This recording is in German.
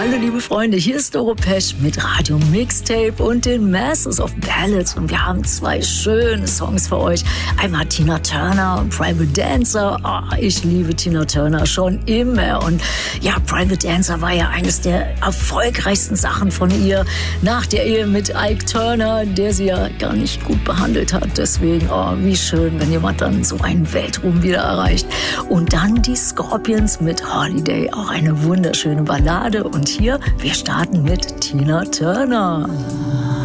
Hallo liebe Freunde, hier ist Doro Pesch mit Radio Mixtape und den Masters of Ballads und wir haben zwei schöne Songs für euch. Einmal Tina Turner und Private Dancer. Oh, ich liebe Tina Turner schon immer und ja, Private Dancer war ja eines der erfolgreichsten Sachen von ihr nach der Ehe mit Ike Turner, der sie ja gar nicht gut behandelt hat. Deswegen, oh, wie schön, wenn jemand dann so einen Weltruhm wieder erreicht. Und dann die Scorpions mit Holiday, auch eine wunderschöne Ballade. Und hier, wir starten mit Tina Turner.